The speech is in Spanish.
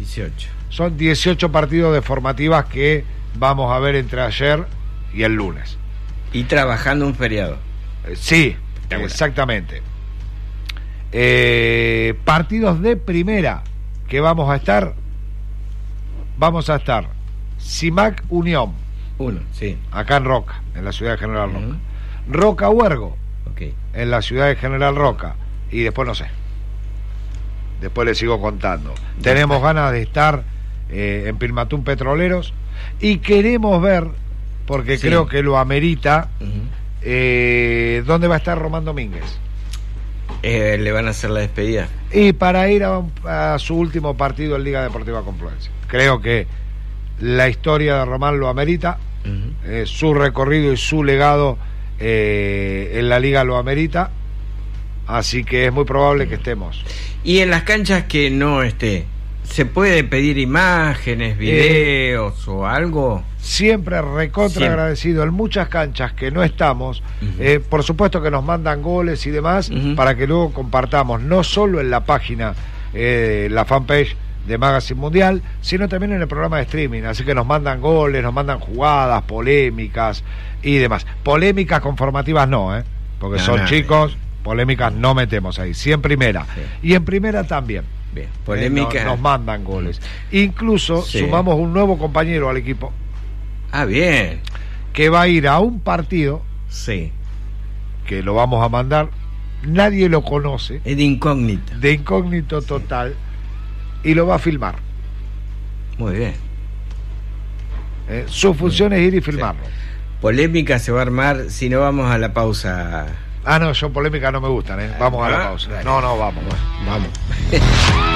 18. Son 18 partidos de formativas que vamos a ver entre ayer y el lunes. Y trabajando un feriado. Sí, exactamente. Partidos de primera que vamos a estar. Simac Unión. Sí. Acá en Roca, en la ciudad de General Roca. Roca Huergo. Okay. En la ciudad de General Roca. Y después no sé. Después les sigo contando. Tenemos ganas de estar en Pilmatún Petroleros. Y queremos ver, porque creo que lo amerita, dónde va a estar Román Domínguez. Le van a hacer la despedida. Y para ir a su último partido en Liga Deportiva Confluencia. Creo que la historia de Román lo amerita. Su recorrido y su legado en la Liga lo amerita. Así que es muy probable que estemos. Y en las canchas que no esté, ¿se puede pedir imágenes, videos o algo? Siempre recontra agradecido. En muchas canchas que no estamos, por supuesto que nos mandan goles y demás, para que luego compartamos, no solo en la página, la fanpage de Magazine Mundial, sino también en el programa de streaming. Así que nos mandan goles, nos mandan jugadas, polémicas y demás. Polémicas conformativas no, porque son chicos, polémicas no metemos ahí, sí en primera. Y en primera también. Bien. Polémica. Nos mandan goles. Incluso sumamos un nuevo compañero al equipo. Ah, bien. Que va a ir a un partido. Sí. Que lo vamos a mandar. Nadie lo conoce. Es de incógnito. De incógnito total. Y lo va a filmar. Muy bien. Su función es ir y filmarlo. Polémica se va a armar si no vamos a la pausa. No, yo polémica no me gustan, Vamos a la pausa. Dale. No, vamos. Vamos.